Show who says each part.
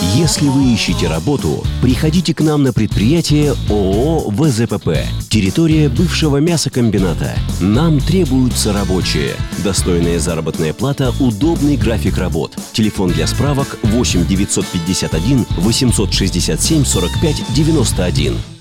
Speaker 1: Если вы ищете работу, приходите к нам на предприятие ООО «ВЗПП». Территория бывшего мясокомбината. Нам требуются рабочие. Достойная заработная плата, удобный график работ. Телефон для справок 8 951 867 45 91.